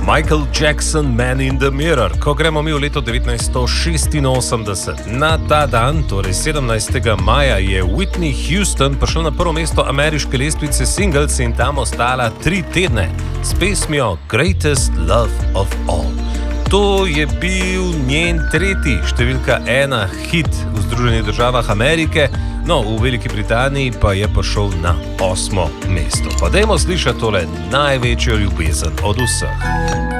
Michael Jackson, Man in the Mirror. Ko gremo mi v leto 1986, na ta dan, torej 17. maja, je Whitney Houston prišla na prvo mesto ameriške lestvice singles in tam ostala 3 tedne s pesmijo Greatest Love of All. To je bil njen tretji številka 1 hit v Združenih državah Amerike, no v Veliki Britaniji pa je prišel na 8. mesto. Pa dajmo slišati tole največjo ljubezen od vseh.